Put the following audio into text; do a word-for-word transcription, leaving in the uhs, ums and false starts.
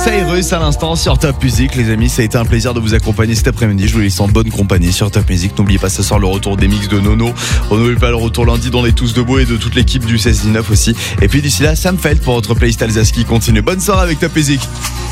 Cyrus à l'instant sur Top Music. Les amis, ça a été un plaisir de vous accompagner cet après-midi. Je vous laisse en bonne compagnie sur Top Music. N'oubliez pas ce soir le retour des mix de Nono. On n'oublie pas le retour lundi dans les Tous Debout et de toute l'équipe du seize dix-neuf aussi. Et puis d'ici là, Sam Feld pour votre playlist Alsace qui continue. Bonne soirée avec Top Music.